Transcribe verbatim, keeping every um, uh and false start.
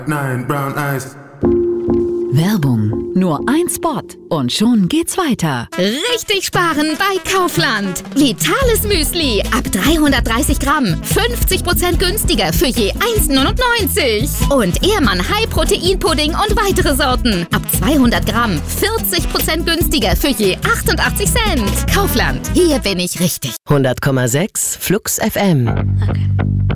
Nine brown eyes. Werbung. Nur ein Spot und schon geht's weiter. Richtig sparen bei Kaufland. Vitales Müsli ab dreihundertdreißig Gramm. fünfzig Prozent günstiger für je eins neunundneunzig. Und Ehrmann High Protein Pudding und weitere Sorten ab zweihundert Gramm. vierzig Prozent günstiger für je achtundachtzig Cent. Kaufland. Hier bin ich richtig. hundert Komma sechs Flux F M. Okay.